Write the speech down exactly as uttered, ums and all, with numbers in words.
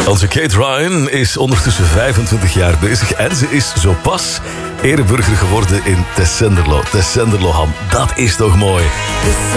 Onze Kate Ryan is ondertussen vijfentwintig jaar bezig en ze is zo pas ereburger geworden in Tessenderlo. Tessenderlo ham, dat is toch mooi.